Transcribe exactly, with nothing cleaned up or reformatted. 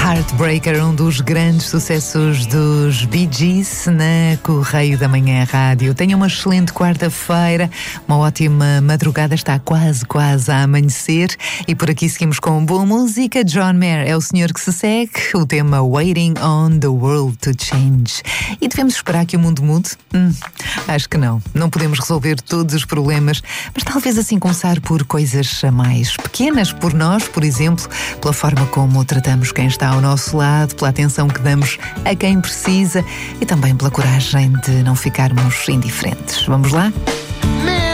Heartbreaker, um dos grandes sucessos dos Bee Gees na Correio da Manhã Rádio. Tenha uma excelente quarta-feira, uma ótima madrugada, está quase, quase a amanhecer e por aqui seguimos com boa música. John Mayer é o senhor que se segue, o tema Waiting on the World to Change. E devemos esperar que o mundo mude? Hum, acho que não. Não podemos resolver todos os problemas, mas talvez assim começar por coisas mais pequenas, por nós, por exemplo, pela forma como tratamos quem está ao nosso lado, pela atenção que damos a quem precisa e também pela coragem de não ficarmos indiferentes. Vamos lá?